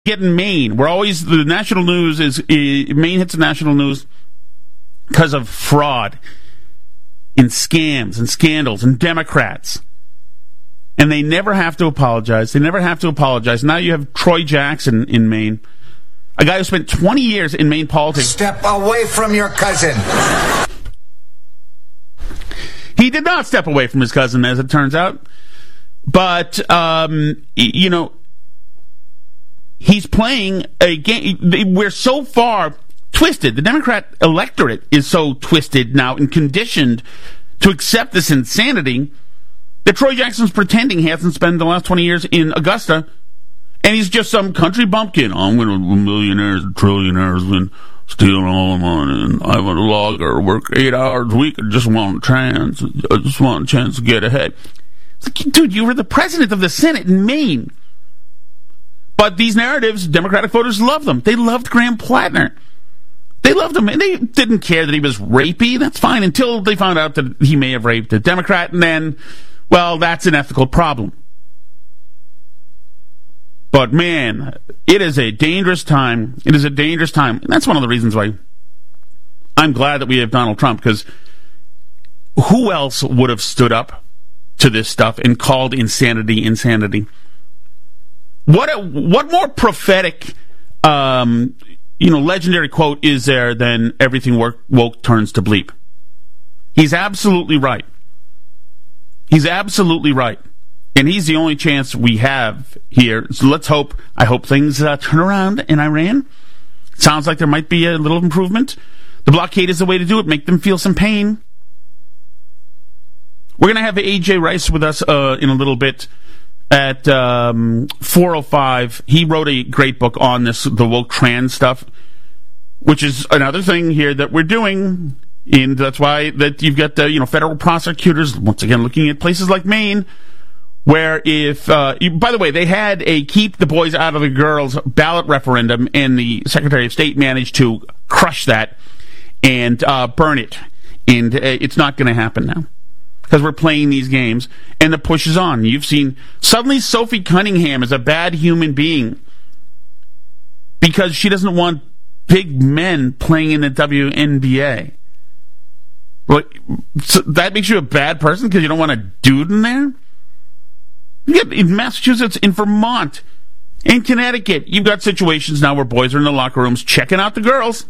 getting Maine. We're always, the national news is, Maine hits the national news because of fraud and scams and scandals and Democrats. And they never have to apologize. They never have to apologize. Now you have Troy Jackson in Maine, a guy who spent 20 years in Maine politics. Step away from your cousin. He did not step away from his cousin, as it turns out. But, you know, he's playing a game. We're so far twisted. The Democrat electorate is so twisted now and conditioned to accept this insanity that Troy Jackson's pretending he hasn't spent the last 20 years in Augusta, and he's just some country bumpkin. I'm going to millionaires and trillionaires and stealing all the money, and I'm a logger, work 8 hours a week, and just want a chance. I just want a chance to get ahead. It's like, dude, you were the president of the Senate in Maine. But these narratives, Democratic voters love them. They loved Graham Plattner. They loved him, and they didn't care that he was rapey. That's fine, until they found out that he may have raped a Democrat, and then, well, that's an ethical problem. But, man, it is a dangerous time. It is a dangerous time. And that's one of the reasons why I'm glad that we have Donald Trump, because who else would have stood up to this stuff and called insanity insanity? What more prophetic, legendary quote is there than everything woke turns to bleep? He's absolutely right. He's absolutely right. And he's the only chance we have here. So let's hope, I hope things turn around in Iran. Sounds like there might be a little improvement. The blockade is the way to do it. Make them feel some pain. We're going to have A.J. Rice with us in a little bit at 4:05. He wrote a great book on this, the woke trans stuff, which is another thing here that we're doing. And that's why that you've got federal prosecutors once again looking at places like Maine, where if by the way, they had a keep the boys out of the girls ballot referendum, and the Secretary of State managed to crush that and burn it, and it's not going to happen now because we're playing these games, and the push is on. You've seen suddenly Sophie Cunningham is a bad human being because she doesn't want big men playing in the WNBA. Well, so that makes you a bad person because you don't want a dude in there? In Massachusetts, in Vermont, in Connecticut, you've got situations now where boys are in the locker rooms checking out the girls.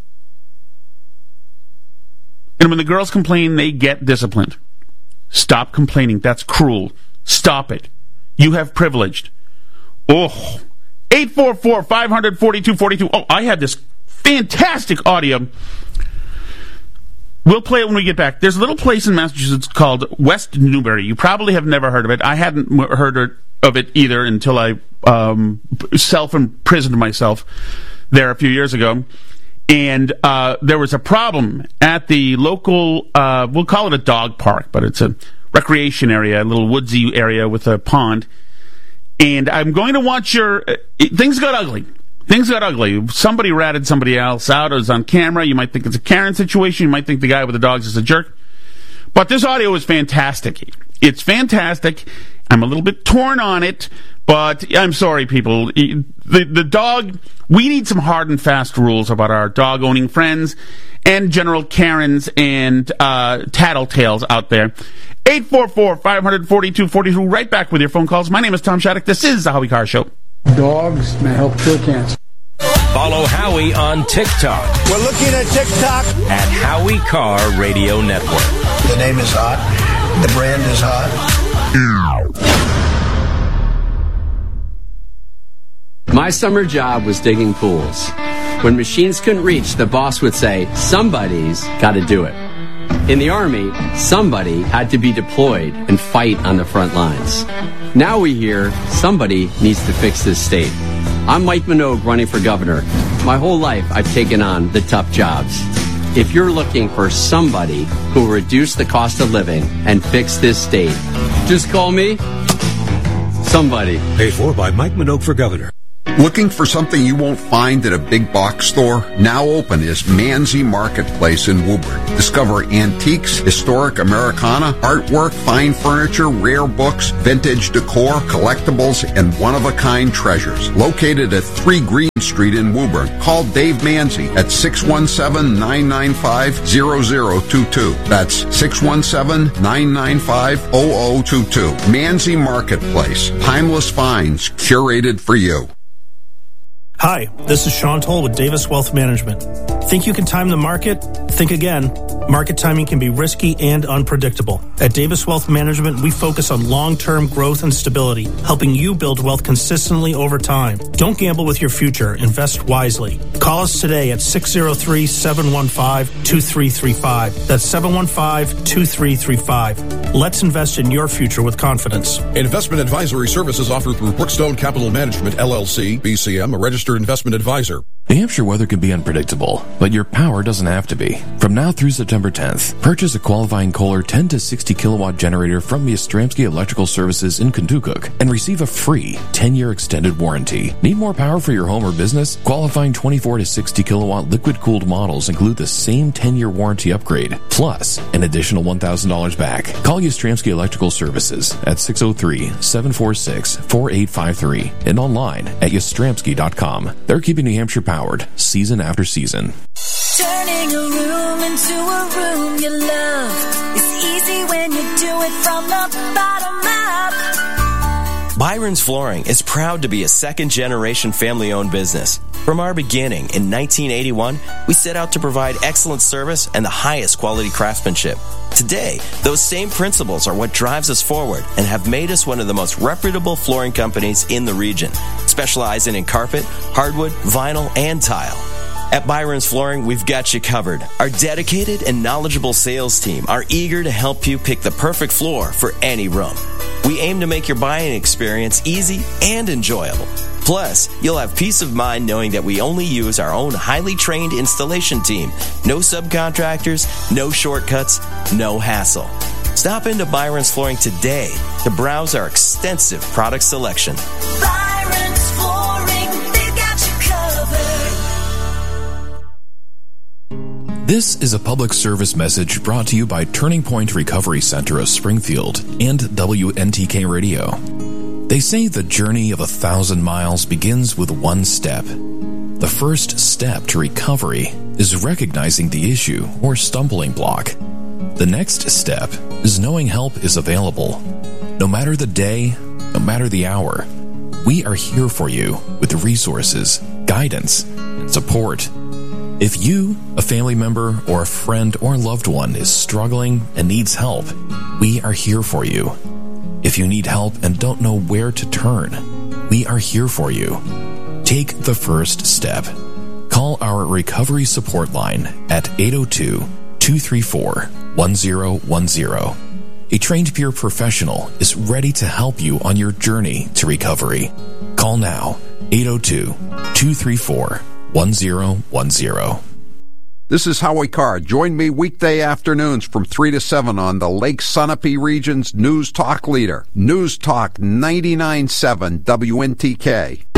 And when the girls complain, they get disciplined. Stop complaining. That's cruel. Stop it. You have privileged. Oh, 844-500-4242. Oh, I had this fantastic audio. We'll play it when we get back. There's a little place in Massachusetts called West Newbury. You probably have never heard of it. I hadn't heard of it either until I self-imprisoned myself there a few years ago. And there was a problem at the local, we'll call it a dog park, but it's a recreation area, a little woodsy area with a pond. And I'm going to want things got ugly. Things got ugly. Somebody ratted somebody else out. It was on camera. You might think it's a Karen situation. You might think the guy with the dogs is a jerk. But this audio is fantastic. It's fantastic. I'm a little bit torn on it, but I'm sorry, people. The dog, we need some hard and fast rules about our dog-owning friends and general Karens and tattletales out there. 844-500-4242. Right back with your phone calls. My name is Tom Shattuck. This is the Howie Carr Show. Dogs may help cure cancer. Follow Howie on TikTok. We're looking at TikTok. At Howie Carr Radio Network. The name is hot. The brand is hot. My summer job was digging pools. When machines couldn't reach, the boss would say, somebody's got to do it. In the Army, somebody had to be deployed and fight on the front lines. Now we hear somebody needs to fix this state. I'm Mike Minogue running for governor. My whole life I've taken on the tough jobs. If you're looking for somebody who will reduce the cost of living and fix this state, just call me somebody. Paid for by Mike Minogue for governor. Looking for something you won't find at a big box store? Now open is Manzi Marketplace in Woburn. Discover antiques, historic Americana, artwork, fine furniture, rare books, vintage decor, collectibles, and one-of-a-kind treasures. Located at 3 Green Street in Woburn. Call Dave Manzi at 617-995-0022. That's 617-995-0022. Manzi Marketplace. Timeless finds curated for you. Hi, this is Sean Toll with Davis Wealth Management. Think you can time the market? Think again. Market timing can be risky and unpredictable. At Davis Wealth Management, we focus on long-term growth and stability, helping you build wealth consistently over time. Don't gamble with your future. Invest wisely. Call us today at 603-715-2335. That's 715-2335. Let's invest in your future with confidence. Investment advisory services offered through Brookstone Capital Management, LLC, BCM, a registered investment advisor. New Hampshire weather can be unpredictable, but your power doesn't have to be. From now through September 10th, purchase a qualifying Kohler 10 to 60 kilowatt generator from Yastrzemski Electrical Services in Kentucky and receive a free 10-year extended warranty. Need more power for your home or business? Qualifying 24 to 60 kilowatt liquid-cooled models include the same 10-year warranty upgrade, plus an additional $1,000 back. Call Yastrzemski Electrical Services at 603-746-4853 and online at yastrzemski.com. They're keeping New Hampshire powered season after season. Turning a room into a room you love is easy when you do it from the bottom up. Byron's Flooring is proud to be a second-generation family-owned business. From our beginning in 1981, we set out to provide excellent service and the highest quality craftsmanship. Today, those same principles are what drives us forward and have made us one of the most reputable flooring companies in the region, specializing in carpet, hardwood, vinyl, and tile. At Byron's Flooring, we've got you covered. Our dedicated and knowledgeable sales team are eager to help you pick the perfect floor for any room. We aim to make your buying experience easy and enjoyable. Plus, you'll have peace of mind knowing that we only use our own highly trained installation team. No subcontractors, no shortcuts, no hassle. Stop into Byron's Flooring today to browse our extensive product selection. Byron's Flooring, they've got you covered. This is a public service message brought to you by Turning Point Recovery Center of Springfield and WNTK Radio. They say the journey of 1,000 miles begins with one step. The first step to recovery is recognizing the issue or stumbling block. The next step is knowing help is available. No matter the day, no matter the hour, we are here for you with resources, guidance, and support. If you, a family member, or a friend or loved one is struggling and needs help, we are here for you. If you need help and don't know where to turn, we are here for you. Take the first step. Call our recovery support line at 802-234-1010. A trained peer professional is ready to help you on your journey to recovery. Call now, 802-234-1010. This is Howie Carr. Join me weekday afternoons from 3 to 7 on the Lake Sunapee region's News Talk leader, News Talk 99.7 WNTK.